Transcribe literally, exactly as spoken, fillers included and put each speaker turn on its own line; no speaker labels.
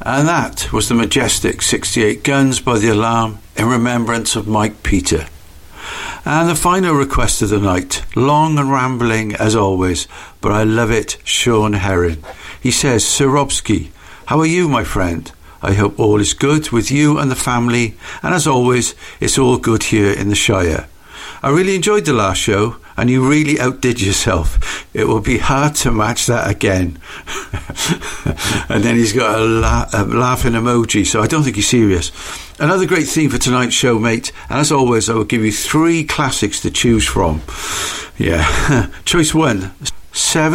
And that was the majestic sixty-eight Guns by The Alarm in remembrance of Mike Peter. And the final request of the night, long and rambling as always, but I love it, Sean Herring. He says, Sirobski, how are you, my friend? I hope all is good with you and the family, and as always, it's all good here in the Shire. I really enjoyed the last show, and you really outdid yourself. It will be hard to match that again. And then he's got a, la- a laughing emoji, so I don't think he's serious. Another great theme for tonight's show, mate, and as always, I will give you three classics to choose from. Yeah. Choice one, seven